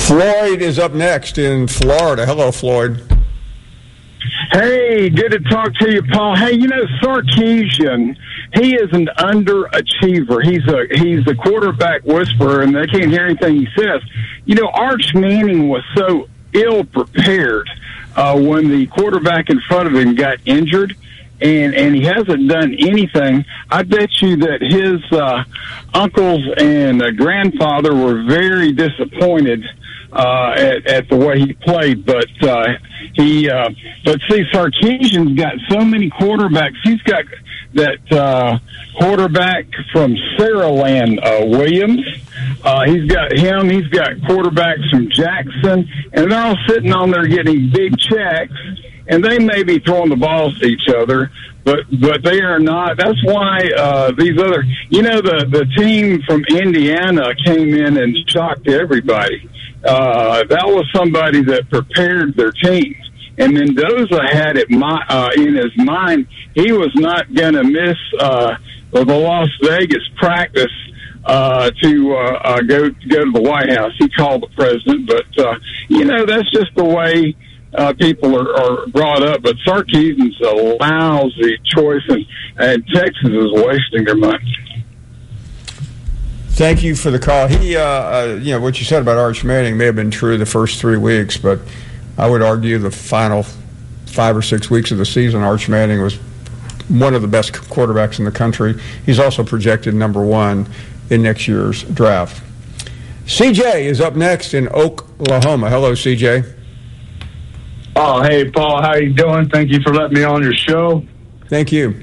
Floyd is up next in Florida. Hello, Floyd. Hey, good to talk to you, Paul. Hey, Sarkisian, he is an underachiever. He's a quarterback whisperer, and they can't hear anything he says. Arch Manning was so ill-prepared when the quarterback in front of him got injured, and he hasn't done anything. I bet you that his uncles and grandfather were very disappointed at the way he played, but see, Sarkisian's got so many quarterbacks. He's got that quarterback from Saraland, Williams. He's got him. He's got quarterbacks from Jackson, and they're all sitting on there getting big checks, and they may be throwing the balls to each other, but they are not. That's why these other, the team from Indiana came in and shocked everybody. That was somebody that prepared their team. And Mendoza had it in his mind he was not going to miss the Las Vegas practice to go to the White House. He called the president, but that's just the way people are brought up. But Sarkisian's a lousy choice, and Texas is wasting their money. Thank you for the call. He, what you said about Arch Manning may have been true the first 3 weeks, but I would argue the final 5 or 6 weeks of the season, Arch Manning was one of the best quarterbacks in the country. He's also projected number 1 in next year's draft. CJ is up next in Oklahoma. Hello, CJ. Oh, hey, Paul. How you doing? Thank you for letting me on your show. Thank you.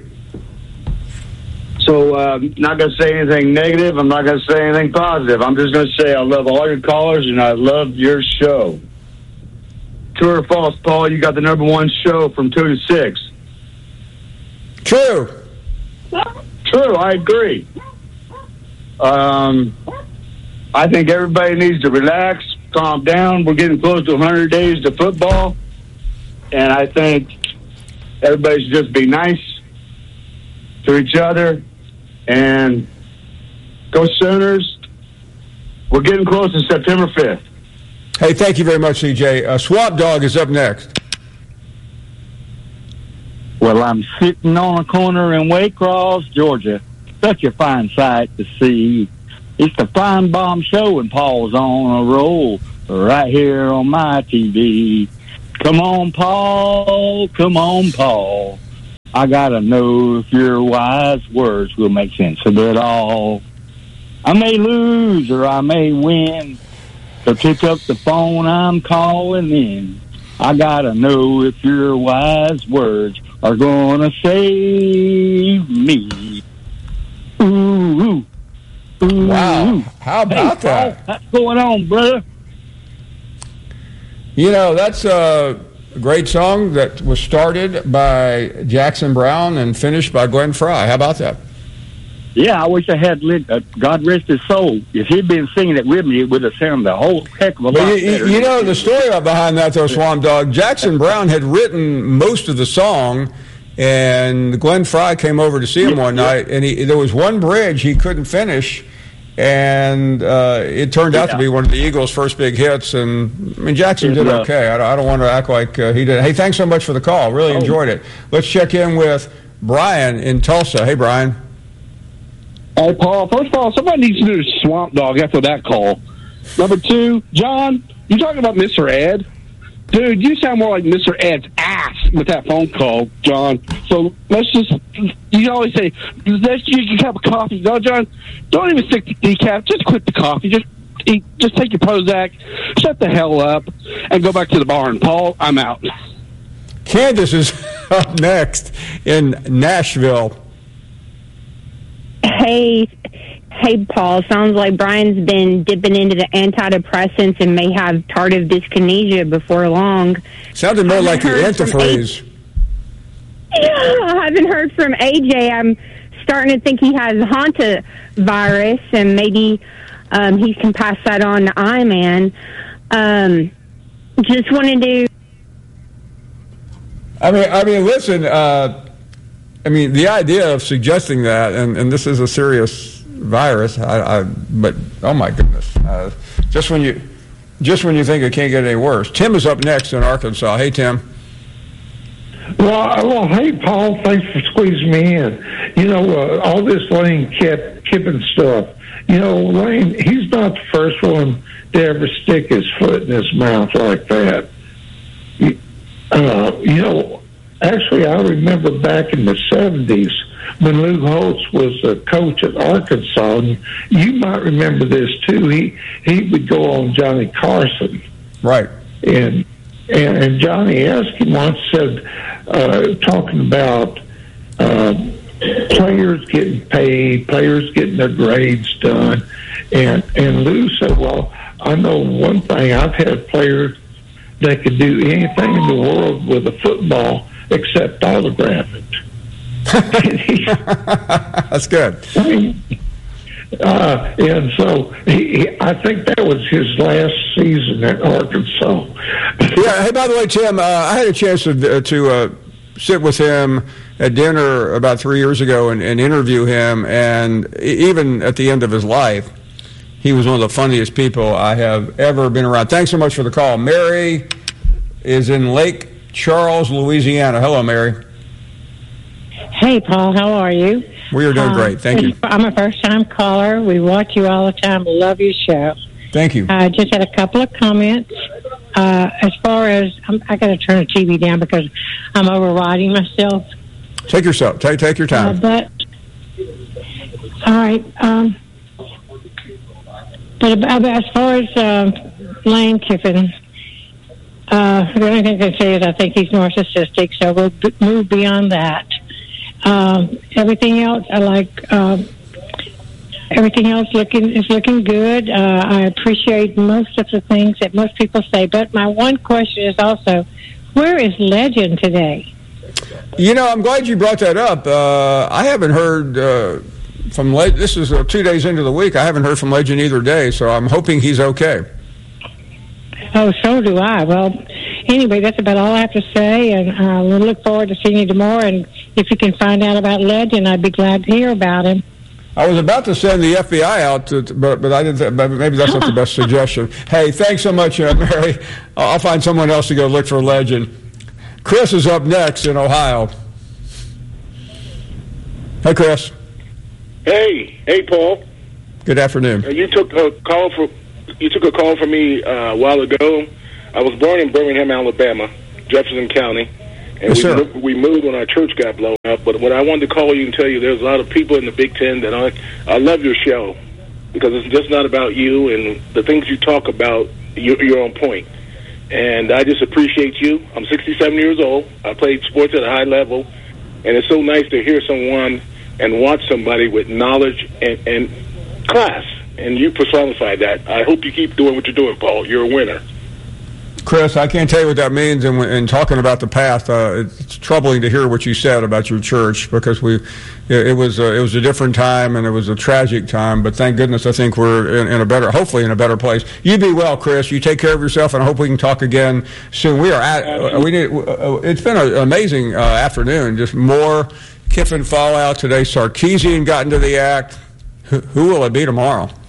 So, not going to say anything negative. I'm not going to say anything positive. I'm just going to say I love all your callers, and I love your show. True or false, Paul? You got the number 1 show from 2 to 6. True. True, I agree. I think everybody needs to relax, calm down. We're getting close to 100 days to football, and I think everybody should just be nice to each other and go Sooners. We're getting close to September 5th. Hey, thank you very much, CJ. Swamp Dog is up next. Well, I'm sitting on a corner in Waycross, Georgia. Such a fine sight to see. It's the Fine Bomb Show, and Paul's on a roll right here on my TV. Come on, Paul. Come on, Paul. I gotta know if your wise words will make sense of it all. I may lose or I may win, so pick up the phone, I'm calling in. I gotta know if your wise words are gonna save me. Ooh, ooh. Wow. How about that? Paul, what's going on, brother? That's a great song that was started by Jackson Brown and finished by Glenn Frey. How about that? Yeah, I wish I had God rest his soul. If he'd been singing it with me, it would have sounded a whole heck of a lot better. The story behind that, though, Swamp Dog, Jackson Brown had written most of the song, and Glenn Frey came over to see him one night, and there was one bridge he couldn't finish, and it turned out to be one of the Eagles' first big hits. And Jackson did okay. I don't want to act like he did. Hey, thanks so much for the call. Really enjoyed it. Let's check in with Brian in Tulsa. Hey, Brian. Hey, Paul. First of all, somebody needs to do Swamp Dog after that call. Number 2, John, you talking about Mr. Ed? Dude, you sound more like Mr. Ed's ass with that phone call, John. So let's just, you always say, let's use a cup of coffee. No, John, don't even stick to decaf. Just quit the coffee. Just take your Prozac, shut the hell up, and go back to the barn. Paul, I'm out. Candace is up next in Nashville. Hey, Paul. Sounds like Brian's been dipping into the antidepressants and may have tardive dyskinesia before long. Sounded more like the antifreeze. I haven't heard from AJ. I'm starting to think he has hantavirus, and maybe he can pass that on to I-Man. Just wanted to... Listen, the idea of suggesting that, and this is a serious virus, but oh my goodness, just when just when you think it can't get any worse. Tim is up next in Arkansas. Hey, Tim. Well, hey, Paul, thanks for squeezing me in. You know, all this Lane Kiffin stuff, you know, Lane, he's not the first one to ever stick his foot in his mouth like that. You know, actually, I remember back in the 70s when Lou Holtz was a coach at Arkansas, and you might remember this too. He would go on Johnny Carson. Right. And Johnny asked him once, said, talking about players getting paid, players getting their grades done, and Lou said, well, I know one thing. I've had players that could do anything in the world with a football except autograph it. That's good. And so I think that was his last season at Arkansas. Yeah. Hey, by the way, Tim, I had a chance to sit with him at dinner about 3 years ago and interview him. And even at the end of his life, he was one of the funniest people I have ever been around. Thanks so much for the call. Mary is in Lake Charles, Louisiana. Hello, Mary. Hey, Paul. How are you? We are doing great. Thank you. I'm a first-time caller. We watch you all the time. Love your show. Thank you. I just had a couple of comments. As far as I got to turn the TV down because I'm overriding myself. Take your time. But all right. But as far as Lane Kiffin, the only thing I can say is I think he's narcissistic. So we'll move beyond that. Everything else, I like. Everything else is looking good. I appreciate most of the things that most people say. But my one question is also, where is Legend today? You know, I'm glad you brought that up. I haven't heard from Legend. This is 2 days into the week. I haven't heard from Legend either day, so I'm hoping he's okay. Oh, so do I. Well, anyway, that's about all I have to say, and we'll look forward to seeing you tomorrow. And if you can find out about Legend, I'd be glad to hear about him. I was about to send the FBI out, but I didn't. But maybe that's not the best suggestion. Hey, thanks so much, Mary. I'll find someone else to go look for Legend. Chris is up next in Ohio. Hey, Chris. Hey, Paul. Good afternoon. You took a call from me a while ago. I was born in Birmingham, Alabama, Jefferson County. And yes, we moved when our church got blown up. But what I wanted to call you and tell you, there's a lot of people in the Big Ten that I love your show because it's just not about you and the things you talk about. You're on point, and I just appreciate you. I'm 67 years old. I played sports at a high level, and it's so nice to hear someone and watch somebody with knowledge and class. And you personify that. I hope you keep doing what you're doing, Paul. You're a winner. Chris, I can't tell you what that means. And talking about the past, it's troubling to hear what you said about your church because it was a different time and it was a tragic time. But thank goodness, I think we're hopefully in a better place. You be well, Chris. You take care of yourself, and I hope we can talk again soon. It's been an amazing afternoon. Just more Kiffin fallout today. Sarkisian got into the act. Who will it be tomorrow?